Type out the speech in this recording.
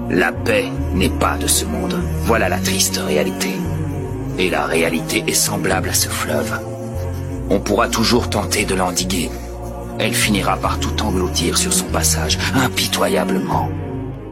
La paix n'est pas de ce monde. Voilà la triste réalité. Et la réalité est semblable à ce fleuve. On pourra toujours tenter de l'endiguer. Elle finira par tout engloutir sur son passage, impitoyablement.